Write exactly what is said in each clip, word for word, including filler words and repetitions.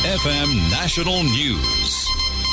F M National News.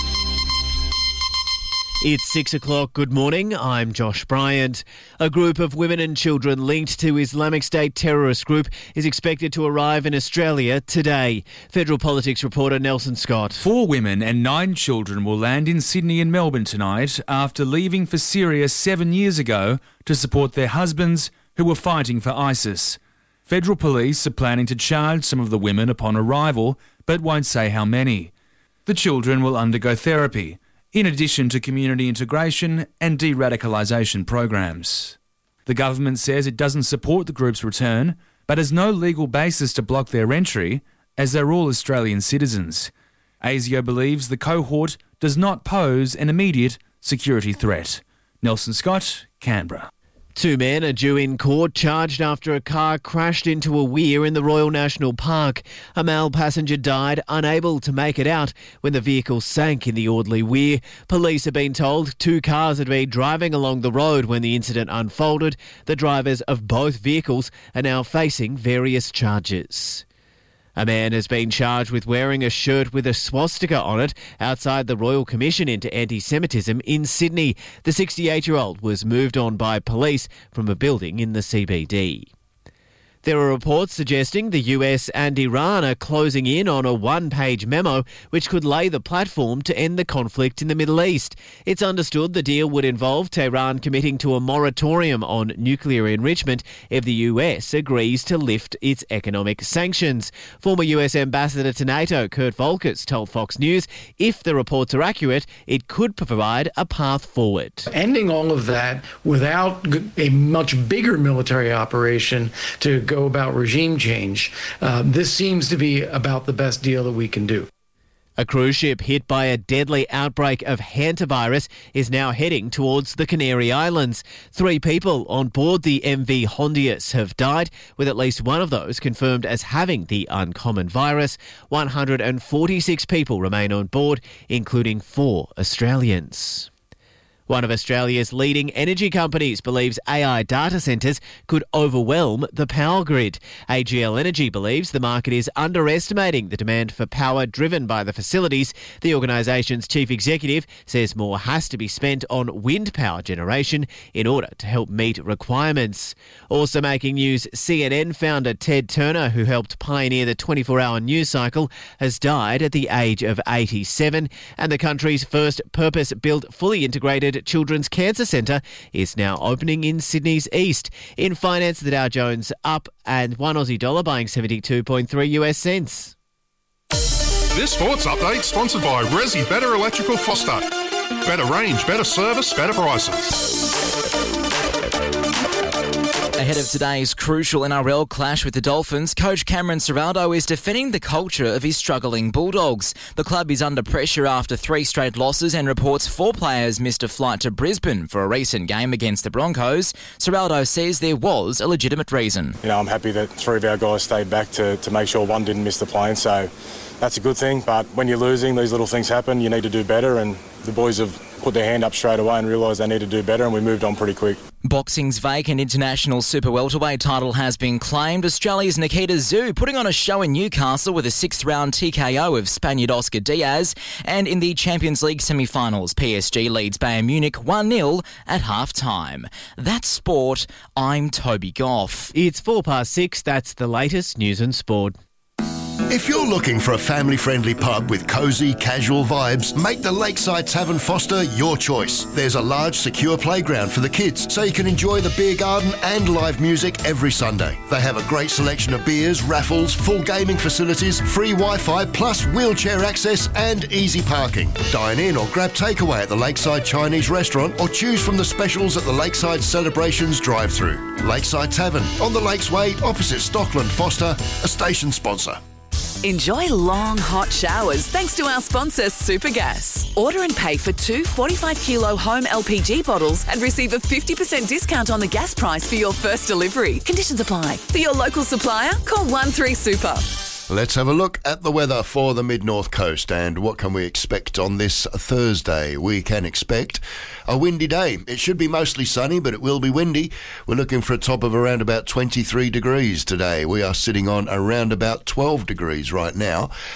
It's six o'clock. Good morning. I'm Josh Bryant. A group of women and children linked to Islamic State terrorist group is expected to arrive in Australia today. Federal Politics reporter Nelson Scott. Four women and nine children will land in Sydney and Melbourne tonight after leaving for Syria seven years ago to support their husbands who were fighting for ISIS. Federal police are planning to charge some of the women upon arrival, but won't say how many. The children will undergo therapy, in addition to community integration and de-radicalisation programs. The government says it doesn't support the group's return, but has no legal basis to block their entry, as they're all Australian citizens. ASIO believes the cohort does not pose an immediate security threat. Nelson Scott, Canberra. Two men are due in court charged after a car crashed into a weir in the Royal National Park. A male passenger died unable to make it out when the vehicle sank in the Audley Weir. Police have been told two cars had been driving along the road when the incident unfolded. The drivers of both vehicles are now facing various charges. A man has been charged with wearing a shirt with a swastika on it outside the Royal Commission into Anti-Semitism in Sydney. The sixty-eight-year-old was moved on by police from a building in the C B D. There are reports suggesting the U S and Iran are closing in on a one-page memo which could lay the platform to end the conflict in the Middle East. It's understood the deal would involve Tehran committing to a moratorium on nuclear enrichment if the U S agrees to lift its economic sanctions. Former U S Ambassador to NATO, Kurt Volkers, told Fox News if the reports are accurate, it could provide a path forward. Ending all of that without a much bigger military operation to go go about regime change. Uh, this seems to be about the best deal that we can do. A cruise ship hit by a deadly outbreak of hantavirus is now heading towards the Canary Islands. Three people on board the M V Hondius have died, with at least one of those confirmed as having the uncommon virus. one hundred forty-six people remain on board, including four Australians. One of Australia's leading energy companies believes A I data centres could overwhelm the power grid. A G L Energy believes the market is underestimating the demand for power driven by the facilities. The organisation's chief executive says more has to be spent on wind power generation in order to help meet requirements. Also making news, C N N founder Ted Turner, who helped pioneer the twenty-four hour news cycle, has died at the age of eighty-seven, and the country's first purpose-built, fully integrated Children's Cancer Centre is now opening in Sydney's east. In finance, the Dow Jones up and one Aussie dollar buying seventy-two point three US cents. This sports update sponsored by Resi Better Electrical Foster. Better range, better service, better prices. Ahead of today's crucial N R L clash with the Dolphins, coach Cameron Ciraldo is defending the culture of his struggling Bulldogs. The club is under pressure after three straight losses and reports four players missed a flight to Brisbane for a recent game against the Broncos. Ciraldo says there was a legitimate reason. You know, I'm happy that three of our guys stayed back to, to make sure one didn't miss the plane, so that's a good thing. But when you're losing, these little things happen. You need to do better, and the boys have put their hand up straight away and realised they need to do better, and we moved on pretty quick. Boxing's vacant international super welterweight title has been claimed. Australia's Nikita Tszyu putting on a show in Newcastle with a sixth round T K O of Spaniard Oscar Diaz. And in the Champions League semi-finals, P S G leads Bayern Munich one nil at half-time. That's sport. I'm Toby Goff. It's four past six. That's the latest news and sport. If you're looking for a family-friendly pub with cosy, casual vibes, make the Lakeside Tavern Foster your choice. There's a large, secure playground for the kids, so you can enjoy the beer garden and live music every Sunday. They have a great selection of beers, raffles, full gaming facilities, free Wi-Fi, plus wheelchair access and easy parking. Dine in or grab takeaway at the Lakeside Chinese Restaurant, or choose from the specials at the Lakeside Celebrations drive-thru. Lakeside Tavern, on the Lakes Way, opposite Stockland Foster, a station sponsor. Enjoy long, hot showers thanks to our sponsor, Supergas. Order and pay for two forty-five kilo home L P G bottles and receive a fifty percent discount on the gas price for your first delivery. Conditions apply. For your local supplier, call one three super. Let's have a look at the weather for the mid-north coast, and what can we expect on this Thursday? We can expect a windy day. It should be mostly sunny, but it will be windy. We're looking for a top of around about twenty-three degrees today. We are sitting on around about twelve degrees right now.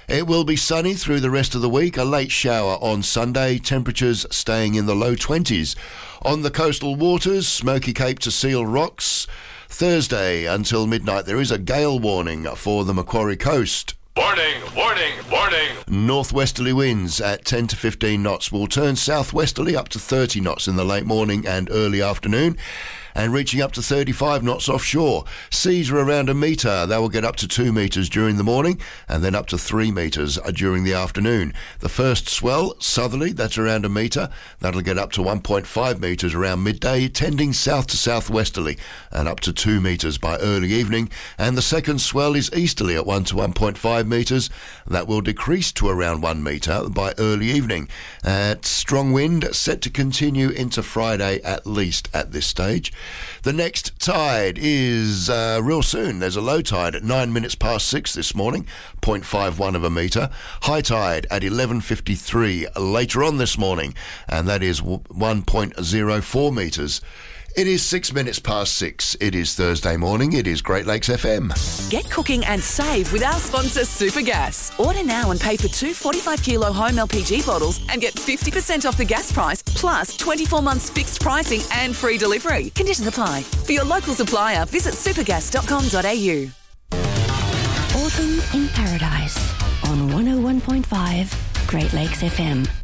It will be sunny through the rest of the week. A late shower on Sunday. Temperatures staying in the low twenties. On the coastal waters, Smoky Cape to Seal Rocks. Thursday until midnight, there is a gale warning for the Macquarie coast. Warning, warning, warning. Northwesterly winds at ten to fifteen knots will turn southwesterly up to thirty knots in the late morning and early afternoon, and reaching up to thirty-five knots offshore. Seas are around a metre. They will get up to two metres during the morning and then up to three metres during the afternoon. The first swell, southerly, that's around a metre. That'll get up to one point five metres around midday, tending south to southwesterly and up to two metres by early evening. And the second swell is easterly at one to one point five metres. That will decrease to around one metre by early evening. Uh, strong wind set to continue into Friday at least at this stage. The next tide is uh, real soon. There's a low tide at nine minutes past six this morning, zero point five one of a metre. High tide at eleven fifty-three later on this morning, and that is one point zero four metres. It is six minutes past six. It is Thursday morning. It is Great Lakes F M. Get cooking and save with our sponsor Supergas. Order now and pay for two forty-five kilo home L P G bottles and get fifty percent off the gas price, plus twenty-four months fixed pricing and free delivery. Conditions apply. For your local supplier, visit supergas dot com dot a u. Autumn in Paradise on one oh one point five Great Lakes F M.